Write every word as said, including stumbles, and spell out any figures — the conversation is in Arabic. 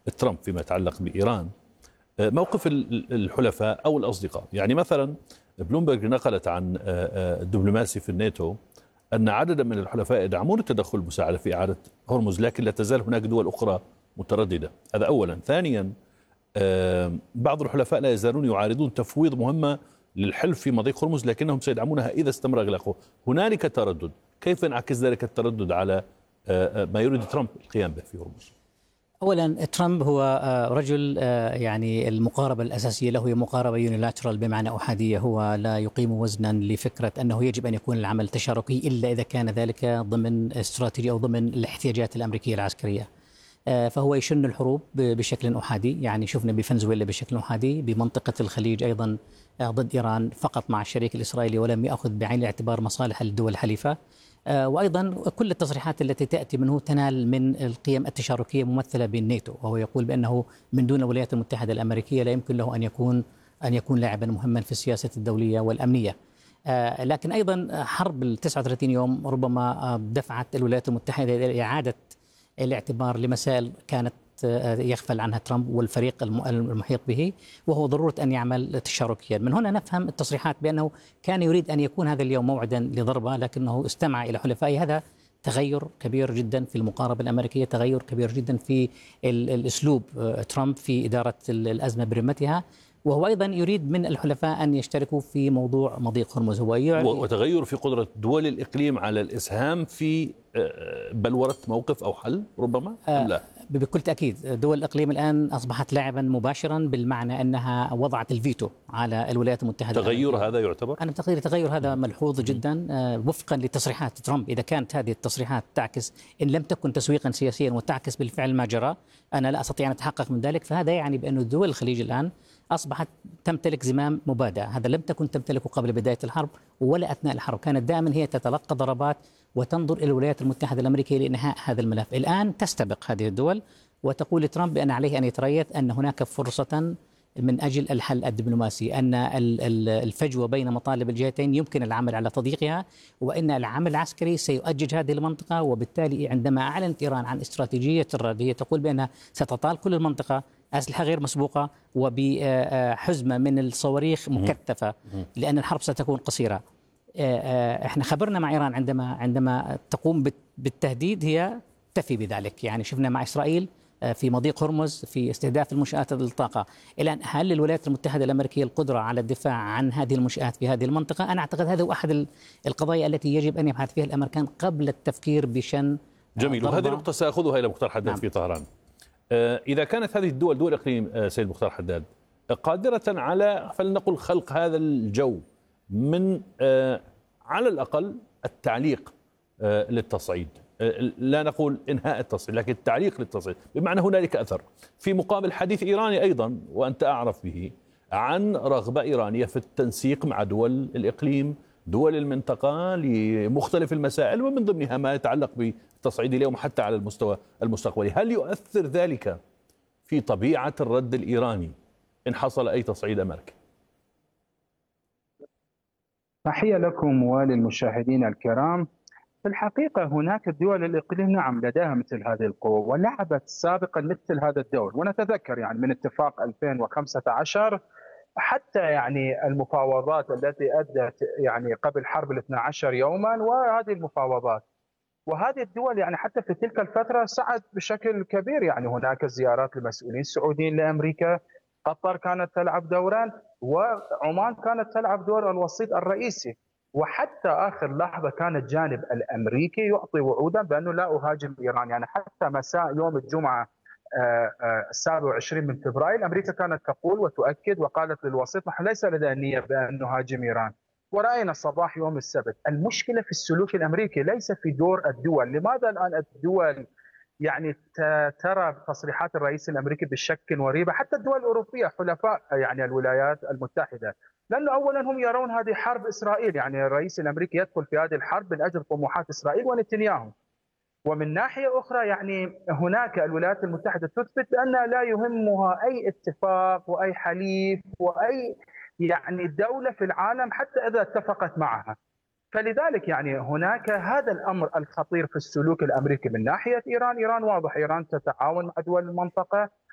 ترامب فيما يتعلق بإيران موقف الحلفاء أو الأصدقاء. يعني مثلا بلومبرج نقلت عن الدبلوماسي في الناتو أن عددا من الحلفاء يدعمون التدخل المساعدة في إعادة هرمز، لكن لا تزال هناك دول أخرى مترددة. هذا أولا. ثانيا، بعض الحلفاء لا يزالون يعارضون تفويض مهمة للحلف في مضيق هرمز، لكنهم سيدعمونها إذا استمر إغلاقه. هنالك تردد، كيف ينعكس ذلك التردد على ما يريد ترامب القيام به في هرمز؟ أولا، ترامب هو رجل يعني المقاربة الأساسية له هي مقاربة يونيلاترال بمعنى أحادية. هو لا يقيم وزنا لفكرة أنه يجب أن يكون العمل تشاركي إلا إذا كان ذلك ضمن استراتيجية أو ضمن الاحتياجات الأمريكية العسكرية. فهو يشن الحروب بشكل أحادي، يعني شفنا بفنزويلا بشكل أحادي، بمنطقة الخليج أيضا ضد إيران فقط مع الشريك الإسرائيلي، ولم يأخذ بعين الاعتبار مصالح الدول الحليفة. وأيضا كل التصريحات التي تأتي منه تنال من القيم التشاركية ممثلة بالناتو، وهو يقول بأنه من دون الولايات المتحدة الأمريكية لا يمكن له أن يكون أن يكون لاعبا مهما في السياسة الدولية والأمنية. لكن أيضا حرب التسعة وثلاثين يوم ربما دفعت الولايات المتحدة إلى إعادة الاعتبار لمسائل كانت يغفل عنها ترامب والفريق المحيط به، وهو ضرورة أن يعمل تشاركيا. من هنا نفهم التصريحات بأنه كان يريد أن يكون هذا اليوم موعدا لضربة، لكنه استمع إلى حلفائه. هذا تغير كبير جدا في المقاربة الأمريكية، تغير كبير جدا في الأسلوب ترامب في إدارة الأزمة برمتها. وهو أيضا يريد من الحلفاء أن يشتركوا في موضوع مضيق هرمز. هو وتغير في قدرة دول الإقليم على الإسهام في بلورة موقف أو حل ربما أم لا؟ بكل تأكيد دول الإقليم الآن أصبحت لاعبا مباشرا، بالمعنى أنها وضعت الفيتو على الولايات المتحدة. تغير الأمريكية. هذا يعتبر؟ أنا تقديري تغير هذا ملحوظ جدا وفقا لتصريحات ترامب. إذا كانت هذه التصريحات تعكس، إن لم تكن تسويقا سياسيا وتعكس بالفعل ما جرى، أنا لا أستطيع أن أتحقق من ذلك. فهذا يعني بأن دول الخليج الآن أصبحت تمتلك زمام مبادئ، هذا لم تكن تمتلكه قبل بداية الحرب ولا أثناء الحرب. كانت دائما هي تتلقى ضربات وتنظر إلى الولايات المتحدة الأمريكية لإنهاء هذا الملف. الآن تستبق هذه الدول وتقول لترامب بأن عليه أن يتريث، أن هناك فرصة من أجل الحل الدبلوماسي، أن الفجوة بين مطالب الجهتين يمكن العمل على تضييقها، وأن العمل العسكري سيؤجج هذه المنطقة. وبالتالي عندما أعلنت إيران عن استراتيجية الرد، هي تقول بأنها ستطال كل المنطقة أسلحة غير مسبوقة وبحزمة من الصواريخ مكثفة، لأن الحرب ستكون قصيرة. احنا خبرنا مع إيران عندما عندما تقوم بالتهديد هي تفي بذلك. يعني شفنا مع إسرائيل في مضيق هرمز في استهداف المنشآت الطاقة. الآن هل للولايات المتحدة الأمريكية القدرة على الدفاع عن هذه المنشآت في هذه المنطقة؟ أنا أعتقد هذا هو أحد القضايا التي يجب أن يبحث فيها الأمريكان قبل التفكير بشن. جميل. وهذه نقطة سأخذها إلى مختار حداد. نعم. في طهران، إذا كانت هذه الدول دول إقليم سيد مختار حداد قادرة على فلنقل خلق هذا الجو من على الأقل التعليق للتصعيد، لا نقول إنهاء التصعيد لكن التعليق للتصعيد، بمعنى هنالك أثر في مقابل حديث إيراني أيضا وأنت أعرف به عن رغبة إيرانية في التنسيق مع دول الإقليم، دول المنطقة لمختلف المسائل، ومن ضمنها ما يتعلق بالتصعيد اليوم حتى على المستوى المستقبلي. هل يؤثر ذلك في طبيعة الرد الإيراني إن حصل أي تصعيد أمريكي؟ تحية لكم وللمشاهدين الكرام. في الحقيقة هناك دول الإقليم نعم لديها مثل هذه القوة ولعبت سابقا مثل هذا الدور، ونتذكر يعني من اتفاق ألفين وخمسة عشر حتى يعني المفاوضات التي أدت يعني قبل حرب الاثنى عشر يوما، وهذه المفاوضات وهذه الدول يعني حتى في تلك الفترة سعت بشكل كبير. يعني هناك زيارات لمسؤولين سعوديين لأمريكا، قطر كانت تلعب دورا، وعمان كانت تلعب دور الوسيط الرئيسي، وحتى آخر لحظة كان الجانب الأمريكي يعطي وعودا بأنه لا أهاجم إيران. يعني حتى مساء يوم الجمعة السابع والعشرين من فبراير أمريكا كانت تقول وتؤكد وقالت للوسيط نحن ليس لدينا نية بأن نهاجم إيران. ورأينا صباح يوم السبت المشكلة في السلوك الأمريكي ليس في دور الدول. لماذا الآن الدول يعني ترى تصريحات الرئيس الأمريكي بالشك وريبة؟ حتى الدول الأوروبية حلفاء يعني الولايات المتحدة، لأنه أولا هم يرون هذه حرب إسرائيل، يعني الرئيس الأمريكي يدخل في هذه الحرب من أجل طموحات إسرائيل ونتنياهو. ومن ناحية أخرى يعني هناك الولايات المتحدة تثبت بأنها لا يهمها أي اتفاق وأي حليف وأي يعني دولة في العالم حتى إذا اتفقت معها. فلذلك يعني هناك هذا الأمر الخطير في السلوك الأمريكي من ناحية إيران. إيران واضح، إيران تتعاون مع دول المنطقة